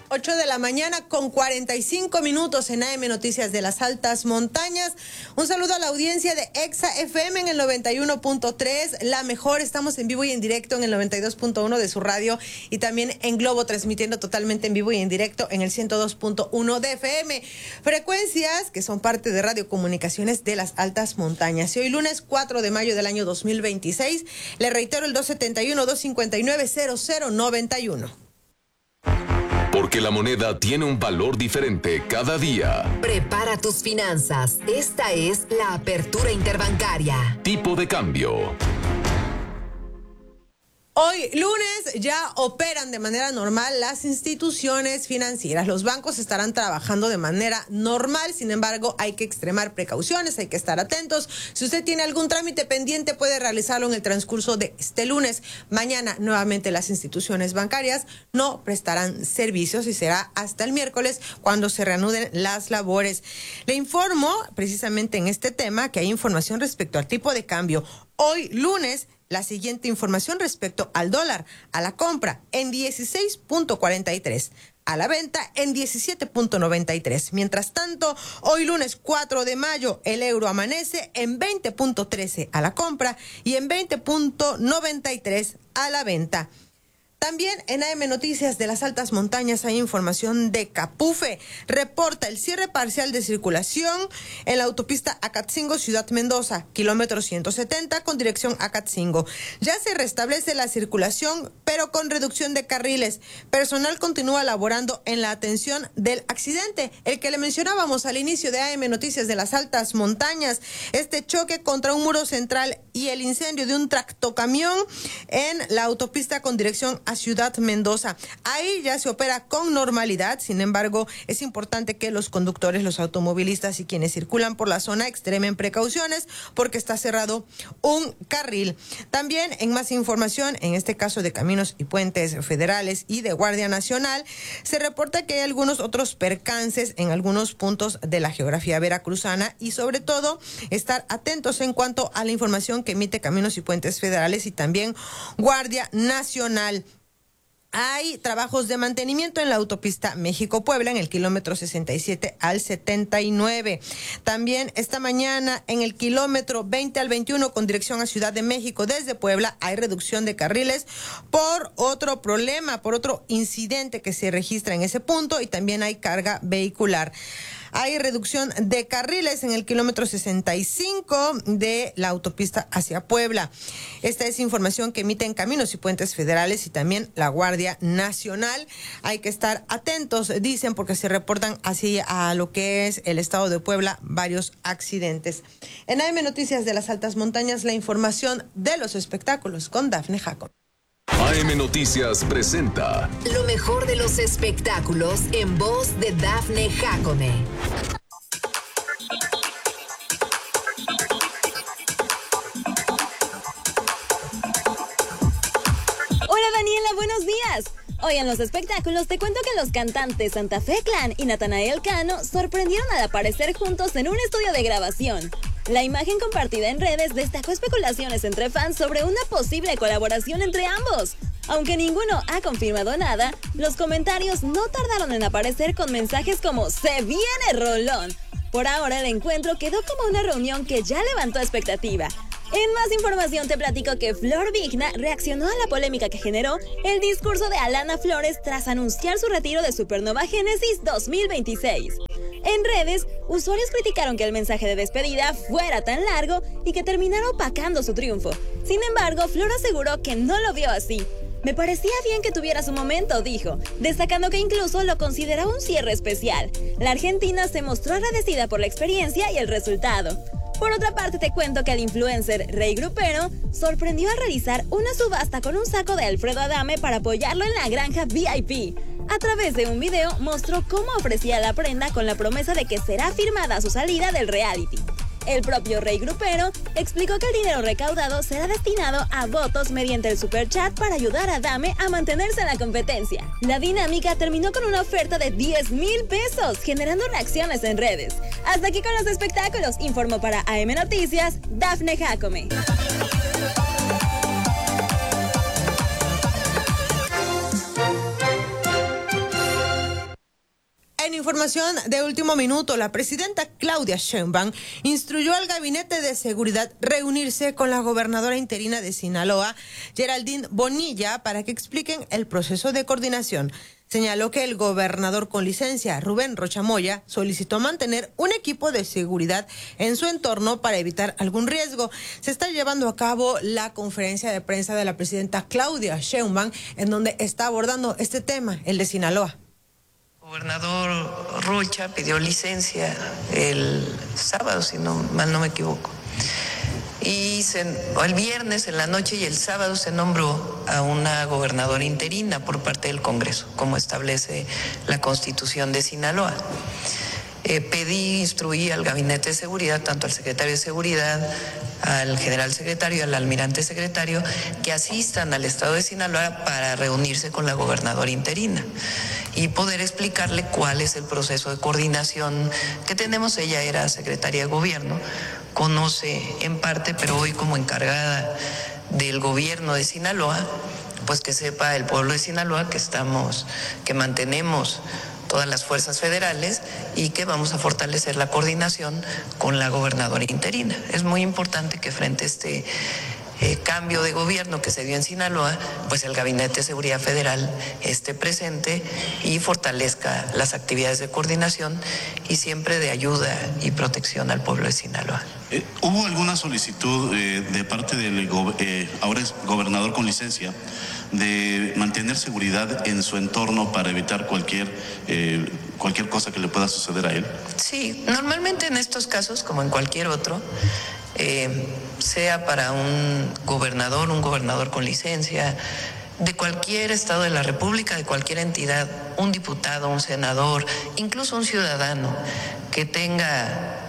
8 de la mañana con 45 minutos en AM Noticias de las Altas Montañas. Un saludo a la audiencia de Exa FM en el 91.3, la mejor. Estamos en vivo y en directo en el 92.1 de su radio y también en Globo, transmitiendo totalmente en vivo y en directo en el 102.1 de FM. Frecuencias que son parte de Radio Comunicaciones de las Altas Montañas. Y hoy lunes 4 de mayo del año 2026, le reitero el 271-259-0091. Porque la moneda tiene un valor diferente cada día. Prepara tus finanzas. Esta es la apertura interbancaria. Tipo de cambio. Hoy lunes ya operan de manera normal las instituciones financieras. Los bancos estarán trabajando de manera normal, sin embargo hay que extremar precauciones, hay que estar atentos. Si usted tiene algún trámite pendiente puede realizarlo en el transcurso de este lunes. Mañana nuevamente las instituciones bancarias no prestarán servicios y será hasta el miércoles cuando se reanuden las labores. Le informo precisamente en este tema que hay información respecto al tipo de cambio. Hoy lunes, la siguiente información respecto al dólar: a la compra en 16.43, a la venta en 17.93. Mientras tanto, hoy lunes 4 de mayo, el euro amanece en 20.13 a la compra y en 20.93 a la venta. También en AM Noticias de las Altas Montañas hay información de Capufe. Reporta el cierre parcial de circulación en la autopista Acatzingo, Ciudad Mendoza, kilómetro 170 con dirección Acatzingo. Ya se restablece la circulación, pero con reducción de carriles. Personal continúa laborando en la atención del accidente, el que le mencionábamos al inicio de AM Noticias de las Altas Montañas. Este choque contra un muro central y el incendio de un tractocamión en la autopista con dirección a Ciudad Mendoza. Ahí ya se opera con normalidad, sin embargo, es importante que los conductores, los automovilistas y quienes circulan por la zona extremen precauciones porque está cerrado un carril. También en más información, en este caso de Caminos y Puentes Federales y de Guardia Nacional, se reporta que hay algunos otros percances en algunos puntos de la geografía veracruzana y sobre todo estar atentos en cuanto a la información que emite Caminos y Puentes Federales y también Guardia Nacional. Hay trabajos de mantenimiento en la autopista México-Puebla en el kilómetro 67 al 79. También esta mañana en el kilómetro 20 al 21 con dirección a Ciudad de México desde Puebla hay reducción de carriles por otro problema, por otro incidente que se registra en ese punto y también hay carga vehicular. Hay reducción de carriles en el kilómetro 65 de la autopista hacia Puebla. Esta es información que emiten Caminos y Puentes Federales y también la Guardia Nacional. Hay que estar atentos, dicen, porque se reportan así a lo que es el estado de Puebla varios accidentes. En AM Noticias de las Altas Montañas, la información de los espectáculos con Dafne Jacome. AM Noticias presenta lo mejor de los espectáculos en voz de Dafne Jacome. Hola Daniela, buenos días. Hoy en los espectáculos te cuento que los cantantes Santa Fe Clan y Natanael Cano sorprendieron al aparecer juntos en un estudio de grabación. La imagen compartida en redes destacó especulaciones entre fans sobre una posible colaboración entre ambos. Aunque ninguno ha confirmado nada, los comentarios no tardaron en aparecer con mensajes como "se viene rolón". Por ahora el encuentro quedó como una reunión que ya levantó expectativa. En más información te platico que Flor Vigna reaccionó a la polémica que generó el discurso de Alana Flores tras anunciar su retiro de Supernova Génesis 2026. En redes, usuarios criticaron que el mensaje de despedida fuera tan largo y que terminara opacando su triunfo. Sin embargo, Flor aseguró que no lo vio así. Me parecía bien que tuviera su momento, dijo, destacando que incluso lo consideraba un cierre especial. La argentina se mostró agradecida por la experiencia y el resultado. Por otra parte, te cuento que el influencer Rey Grupero sorprendió al realizar una subasta con un saco de Alfredo Adame para apoyarlo en la granja VIP. A través de un video mostró cómo ofrecía la prenda con la promesa de que será firmada a su salida del reality. El propio Rey Grupero explicó que el dinero recaudado será destinado a votos mediante el superchat para ayudar a Adame a mantenerse en la competencia. La dinámica terminó con una oferta de 10,000 pesos, generando reacciones en redes. Hasta aquí con los espectáculos, informó para AM Noticias, Dafne Jacome. En información de último minuto, la presidenta Claudia Sheinbaum instruyó al Gabinete de Seguridad reunirse con la gobernadora interina de Sinaloa, Geraldine Bonilla, para que expliquen el proceso de coordinación. Señaló que el gobernador con licencia, Rubén Rocha Moya, solicitó mantener un equipo de seguridad en su entorno para evitar algún riesgo. Se está llevando a cabo la conferencia de prensa de la presidenta Claudia Sheinbaum, en donde está abordando este tema, el de Sinaloa. El gobernador Rocha pidió licencia el sábado, si mal no me equivoco. Y el viernes en la noche y el sábado se nombró a una gobernadora interina por parte del Congreso, como establece la Constitución de Sinaloa. Instruí al Gabinete de Seguridad, tanto al secretario de Seguridad, al general secretario y al almirante secretario, que asistan al estado de Sinaloa para reunirse con la gobernadora interina y poder explicarle cuál es el proceso de coordinación que tenemos. Ella era secretaria de Gobierno, conoce en parte, pero hoy como encargada del gobierno de Sinaloa, pues que sepa el pueblo de Sinaloa que mantenemos todas las fuerzas federales y que vamos a fortalecer la coordinación con la gobernadora interina. Es muy importante que frente a este cambio de gobierno que se dio en Sinaloa, pues el Gabinete de Seguridad Federal esté presente y fortalezca las actividades de coordinación y siempre de ayuda y protección al pueblo de Sinaloa. ¿Hubo alguna solicitud de parte del ahora es gobernador con licencia de mantener seguridad en su entorno para evitar cualquier cosa que le pueda suceder a él? Sí, normalmente en estos casos, como en cualquier otro, sea para un gobernador con licencia, de cualquier estado de la República, de cualquier entidad, un diputado, un senador, incluso un ciudadano que tenga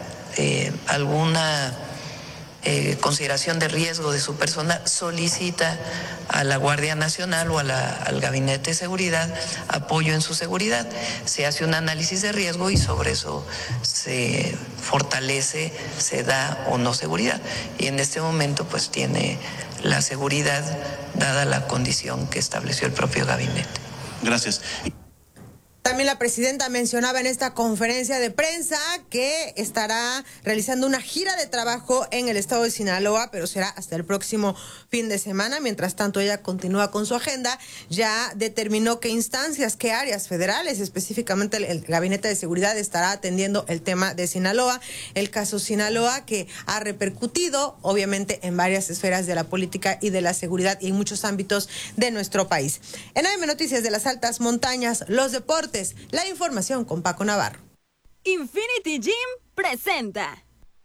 alguna consideración de riesgo de su persona, solicita a la Guardia Nacional o al Gabinete de Seguridad apoyo en su seguridad. Se hace un análisis de riesgo y sobre eso se fortalece, se da o no seguridad. Y en este momento pues tiene la seguridad dada la condición que estableció el propio gabinete. Gracias. También la presidenta mencionaba en esta conferencia de prensa que estará realizando una gira de trabajo en el estado de Sinaloa, pero será hasta el próximo fin de semana. Mientras tanto, ella continúa con su agenda. Ya determinó qué instancias, qué áreas federales, específicamente el Gabinete de Seguridad, estará atendiendo el tema de Sinaloa. El caso Sinaloa, que ha repercutido, obviamente, en varias esferas de la política y de la seguridad y en muchos ámbitos de nuestro país. En AM Noticias de las Altas Montañas, los deportes. La información con Paco Navarro. Infinity Gym presenta.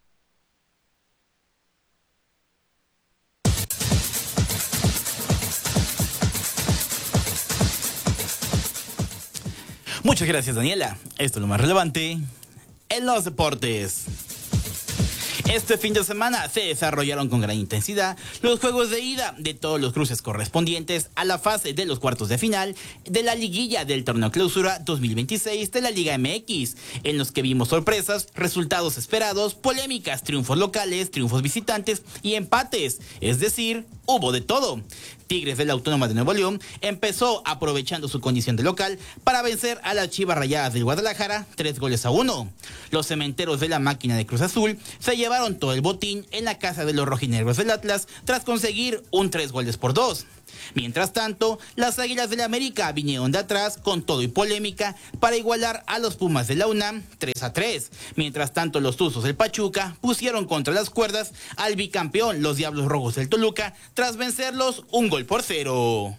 Muchas gracias, Daniela. Esto es lo más relevante en los deportes. Este fin de semana se desarrollaron con gran intensidad los juegos de ida de todos los cruces correspondientes a la fase de los cuartos de final de la liguilla del torneo Clausura 2026 de la Liga MX, en los que vimos sorpresas, resultados esperados, polémicas, triunfos locales, triunfos visitantes y empates, es decir, hubo de todo. Tigres de la Autónoma de Nuevo León empezó aprovechando su condición de local para vencer a las Chivas Rayadas del Guadalajara 3-1. Los cementeros de la máquina de Cruz Azul se llevaron todo el botín en la casa de los rojinegros del Atlas tras conseguir un 3-2. Mientras tanto, las Águilas del América vinieron de atrás con todo y polémica para igualar a los Pumas de la UNAM 3-3. Mientras tanto, los Tuzos del Pachuca pusieron contra las cuerdas al bicampeón, los Diablos Rojos del Toluca, tras vencerlos 1-0.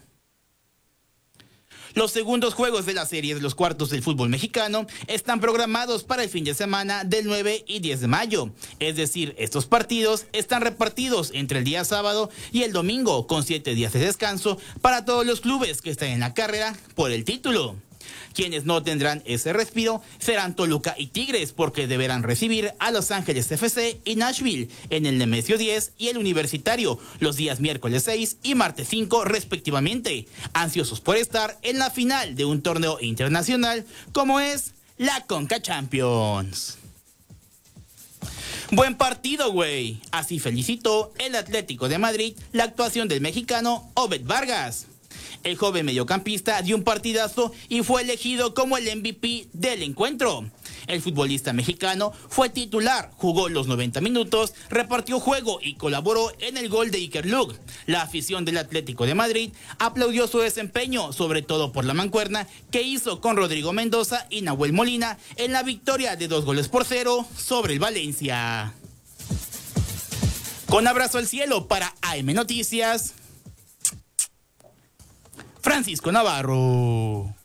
Los segundos juegos de la serie de los cuartos del fútbol mexicano están programados para el fin de semana del 9 y 10 de mayo. Es decir, estos partidos están repartidos entre el día sábado y el domingo, con 7 días de descanso para todos los clubes que están en la carrera por el título. Quienes no tendrán ese respiro serán Toluca y Tigres, porque deberán recibir a Los Ángeles FC y Nashville en el Nemesio 10 y el Universitario los días miércoles 6 y martes 5 respectivamente, ansiosos por estar en la final de un torneo internacional como es la Conca Champions. Buen partido, güey. Así felicitó el Atlético de Madrid la actuación del mexicano Obed Vargas. El joven mediocampista dio un partidazo y fue elegido como el MVP del encuentro. El futbolista mexicano fue titular, jugó los 90 minutos, repartió juego y colaboró en el gol de Iker Lug. La afición del Atlético de Madrid aplaudió su desempeño, sobre todo por la mancuerna que hizo con Rodrigo Mendoza y Nahuel Molina en la victoria de 2-0 sobre el Valencia. Con abrazo al cielo para AM Noticias, Francisco Navarro.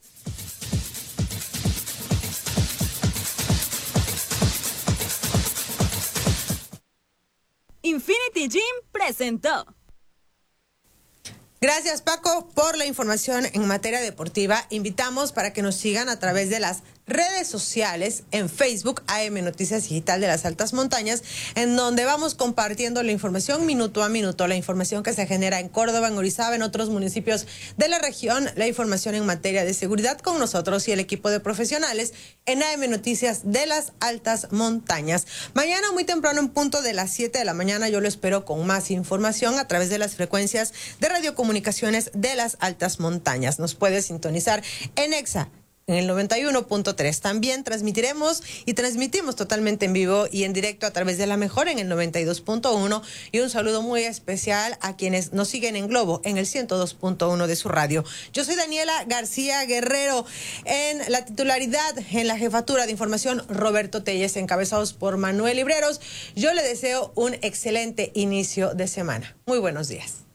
Infinity Gym presentó. Gracias, Paco, por la información en materia deportiva. Invitamos para que nos sigan a través de las redes sociales, en Facebook, AM Noticias Digital de las Altas Montañas, en donde vamos compartiendo la información minuto a minuto, la información que se genera en Córdoba, en Orizaba, en otros municipios de la región, la información en materia de seguridad con nosotros y el equipo de profesionales en AM Noticias de las Altas Montañas. Mañana muy temprano, en punto de las 7 de la mañana, yo lo espero con más información a través de las frecuencias de radiocomunicaciones de las Altas Montañas. Nos puede sintonizar en EXA en el 91.3. También transmitimos totalmente en vivo y en directo a través de La Mejor en el 92.1. Y un saludo muy especial a quienes nos siguen en Globo en el 102.1 de su radio. Yo soy Daniela García Guerrero. En la titularidad, en la jefatura de información, Roberto Telles, encabezados por Manuel Libreros. Yo le deseo un excelente inicio de semana. Muy buenos días.